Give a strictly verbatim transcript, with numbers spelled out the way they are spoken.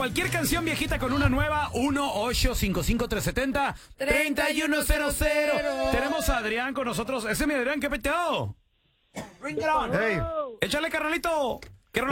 cualquier canción viejita con una nueva, uno ocho cinco cinco tres siete cero tres uno cero cero. Tenemos a Adrián con nosotros. Ese es mi Adrián, ¿qué peteado? Bring it on. Hey. Échale, carnalito.